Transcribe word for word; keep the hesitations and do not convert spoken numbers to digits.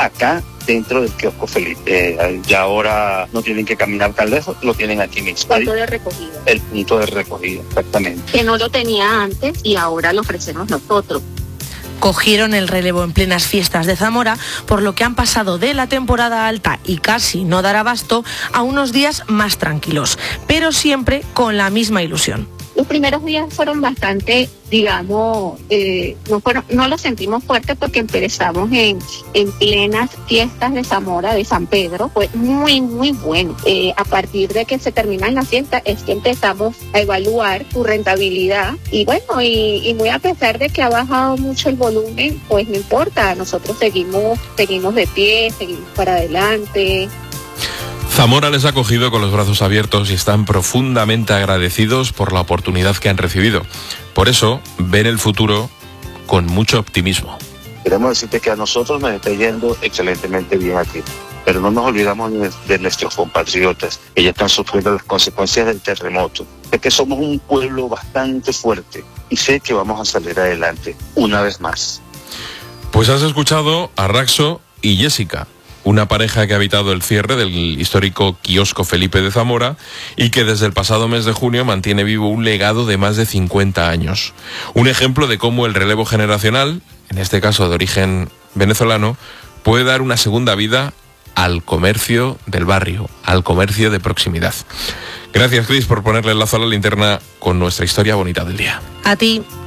acá dentro del kiosco Felipe. Eh, ya ahora no tienen que caminar tan lejos, lo tienen aquí mismo. Punto de recogida. El punto de recogida, exactamente. Que no lo tenía antes y ahora lo ofrecemos nosotros. Cogieron el relevo en plenas fiestas de Zamora, por lo que han pasado de la temporada alta y casi no dar abasto a unos días más tranquilos, pero siempre con la misma ilusión. Los primeros días fueron bastante, digamos, eh, no, fueron, no los sentimos fuertes porque empezamos en, en plenas fiestas de Zamora, de San Pedro. Fue muy, muy bueno. Eh, a partir de que se terminan las fiestas es que empezamos a evaluar tu rentabilidad. Y bueno, y, y muy a pesar de que ha bajado mucho el volumen, pues no importa. Nosotros seguimos, seguimos de pie, seguimos para adelante. Zamora les ha acogido con los brazos abiertos y están profundamente agradecidos por la oportunidad que han recibido. Por eso, ven el futuro con mucho optimismo. Queremos decirte que a nosotros nos está yendo excelentemente bien aquí, pero no nos olvidamos de nuestros compatriotas que ya están sufriendo las consecuencias del terremoto. Sé que somos un pueblo bastante fuerte y sé que vamos a salir adelante una vez más. Pues has escuchado a Raxo y Jessica, una pareja que ha habitado el cierre del histórico kiosco Felipe de Zamora y que desde el pasado mes de junio mantiene vivo un legado de más de cincuenta años. Un ejemplo de cómo el relevo generacional, en este caso de origen venezolano, puede dar una segunda vida al comercio del barrio, al comercio de proximidad. Gracias, Cris, por ponerle el lazo a la linterna con nuestra historia bonita del día. A ti.